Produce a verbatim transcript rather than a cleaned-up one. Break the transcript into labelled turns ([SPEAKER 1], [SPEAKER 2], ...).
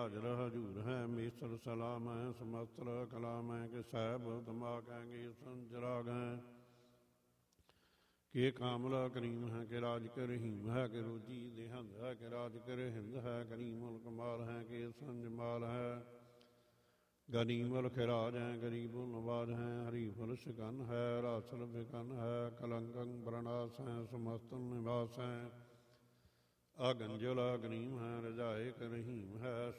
[SPEAKER 1] ਹਾਜ਼ਰ ਹਜੂਰ ਹੈ ਮੀਸਰ ਸਲਾਮ ਹੈ ਸਮਸਤਰ ਕਲਾਮ ਹੈ ਕਿ ਸਾਹਿਬ ਦਿਮਾਗ ਹੈ ਕਿ ਸੰਜਰਾਗ ਹੈ ਕਿ ਕਾਮਲਾ ਕਰੀਮ ਹੈ ਕਿ ਰਾਜ ਕਰ ਰਹੀਮ ਹੈ ਕਿ ਰੋਜੀ ਦੇਹੰਦ ਹੈ ਕਿ ਰਾਜ ਕਰ ਹਿੰਦ ਹੈ ਕਰੀਮੁਲ ਕਮਾਲ ਹੈ ਕਿ ਸੰਜਮਾਲ ਹੈ ਗਨੀਮੁਲ ਖਿਰਾਜ ਹੈ ਗਰੀਬੁਲ ਨਵਾਜ ਹੈ ਹਰੀਫੁਲ ਸ਼ਿਕਨ ਹੈ ਰਾਸਲ ਫਿਕਨ ਹੈ ਕਲੰਕੰ ਬਰਨਾਸ ਹੈ ਸਮਸਤਨ ਨਿਵਾਸ ਹੈ ਅਗੰਜਲ ਅਗਨੀਮ ਹੈ ਰਜਾਏ ਕਰ ਰਹੀਮ ਹੈ